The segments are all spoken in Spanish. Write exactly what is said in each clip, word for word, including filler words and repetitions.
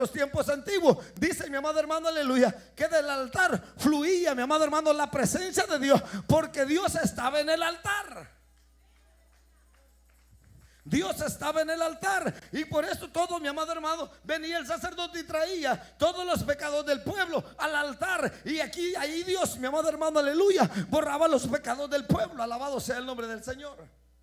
los tiempos antiguos, dice mi amado hermano, aleluya, que del altar fluía, mi amado hermano, la presencia de Dios, porque Dios estaba en el altar. Dios estaba en el altar, y por eso todo, mi amado hermano, venía el sacerdote y traía todos los pecados del pueblo al altar. Y aquí, ahí Dios, mi amado hermano, aleluya, borraba los pecados del pueblo. Alabado sea el nombre del Señor.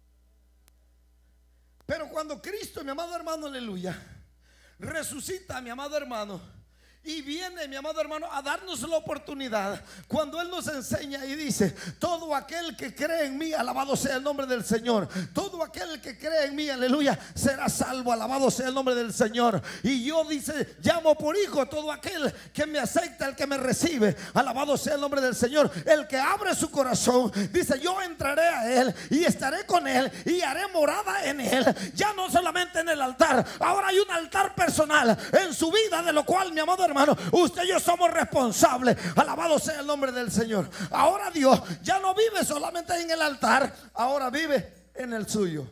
Pero cuando Cristo, mi amado hermano, aleluya, resucita, mi amado hermano, y viene, mi amado hermano, a darnos la oportunidad, cuando Él nos enseña y dice: todo aquel que cree en mí, alabado sea el nombre del Señor. Todo aquel que cree en mí, aleluya, será salvo. Alabado sea el nombre del Señor. Y yo, dice, llamo por hijo a todo aquel que me acepta, el que me recibe. Alabado sea el nombre del Señor. El que abre su corazón, dice: yo entraré a Él y estaré con Él y haré morada en Él. Ya no solamente en el altar, ahora hay un altar personal en su vida, de lo cual, mi amado hermano, usted y yo somos responsables. Alabado sea el nombre del Señor. Ahora Dios ya no vive solamente en el altar, ahora vive en el suyo.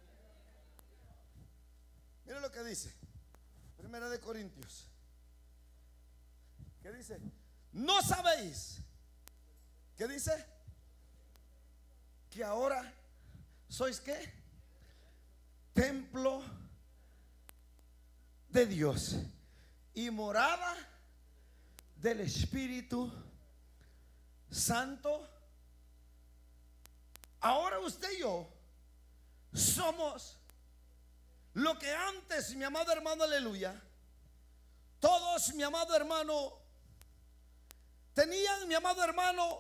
Mire lo que dice Primera de Corintios, que dice: ¿no sabéis? ¿Qué dice? Que ahora sois ¿qué? Templo de Dios y morada del Espíritu Santo. Ahora usted y yo somos lo que antes, mi amado hermano, aleluya, todos, mi amado hermano, tenían, mi amado hermano,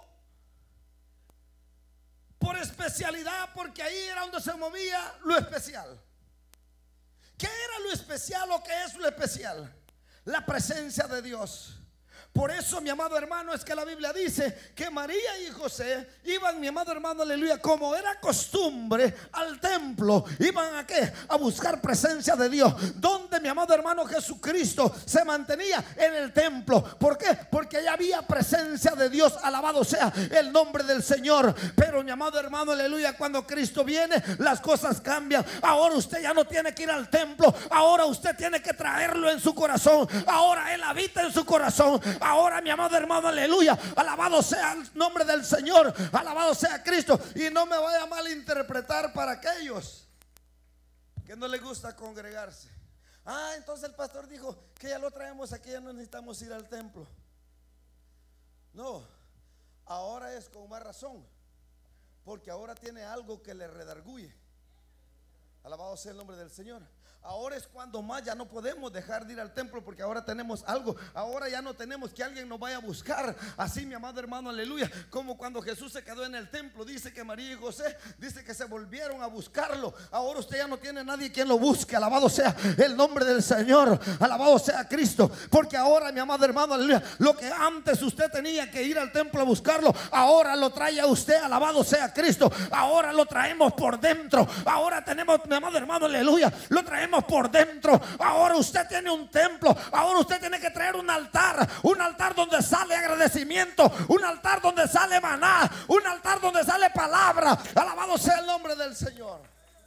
por especialidad, porque ahí era donde se movía lo especial. ¿Qué era lo especial o qué es lo especial? La presencia de Dios. Por eso, mi amado hermano, es que la Biblia dice que María y José iban, mi amado hermano, aleluya, como era costumbre, al templo. Iban a qué? A buscar presencia de Dios. Donde, mi amado hermano, Jesucristo se mantenía en el templo. ¿Por qué? Porque allá había presencia de Dios. Alabado sea el nombre del Señor. Pero, mi amado hermano, aleluya, cuando Cristo viene, las cosas cambian. Ahora usted ya no tiene que ir al templo. Ahora usted tiene que traerlo en su corazón. Ahora Él habita en su corazón. Ahora, mi amado hermano, aleluya, alabado sea el nombre del Señor, alabado sea Cristo. Y no me vaya a malinterpretar para aquellos que no les gusta congregarse. Ah, entonces el pastor dijo que ya lo traemos aquí, ya no necesitamos ir al templo. No, ahora es con más razón, porque ahora tiene algo que le redarguye. Alabado sea el nombre del Señor. Ahora es cuando más ya no podemos dejar de ir al templo, porque ahora tenemos algo. Ahora ya no tenemos que alguien nos vaya a buscar. Así, mi amado hermano, aleluya, como cuando Jesús se quedó en el templo, dice que María y José, dice que se volvieron a buscarlo. Ahora usted ya no tiene nadie quien lo busque. Alabado sea el nombre del Señor, alabado sea Cristo. Porque ahora, mi amado hermano, aleluya, lo que antes usted tenía que ir al templo a buscarlo, ahora lo trae a usted. Alabado sea Cristo. Ahora lo traemos por dentro. Ahora tenemos, mi amado hermano, aleluya, lo traemos por dentro. Ahora usted tiene un templo. Ahora usted tiene que traer un altar. Un altar donde sale agradecimiento. Un altar donde sale maná. Un altar donde sale palabra. Alabado sea el nombre del Señor.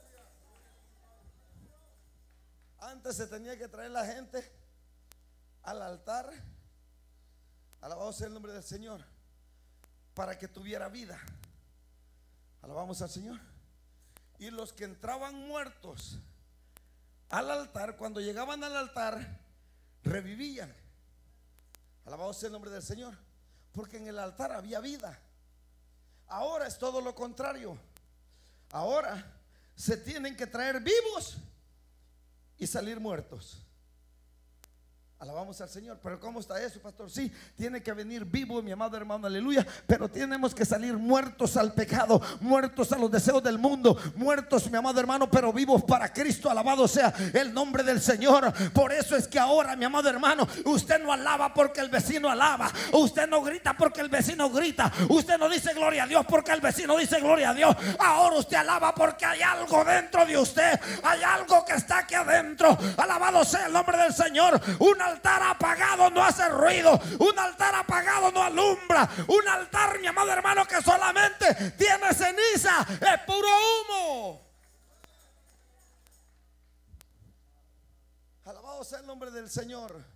Antes se tenía que traer la gente al altar. Alabado sea el nombre del Señor, para que tuviera vida. Alabamos al Señor. Y los que entraban muertos al altar, cuando llegaban al altar, revivían. Alabado sea el nombre del Señor, porque en el altar había vida. Ahora es todo lo contrario. Ahora se tienen que traer vivos y salir muertos. Alabamos al Señor. Pero ¿cómo está eso, pastor? Sí, tiene que venir vivo, mi amado hermano, aleluya. Pero tenemos que salir muertos al pecado, muertos a los deseos del mundo, muertos, mi amado hermano, pero vivos para Cristo. Alabado sea el nombre del Señor. Por eso es que ahora, mi amado hermano, usted no alaba porque el vecino alaba. Usted no grita porque el vecino grita. Usted no dice gloria a Dios porque el vecino dice gloria a Dios. Ahora usted alaba porque hay algo dentro de usted. Hay algo que está aquí adentro. Alabado sea el nombre del Señor. Una altar apagado no hace ruido. Un altar apagado no alumbra. Un altar, mi amado hermano, que solamente tiene ceniza, es puro humo. Alabado sea el nombre del Señor.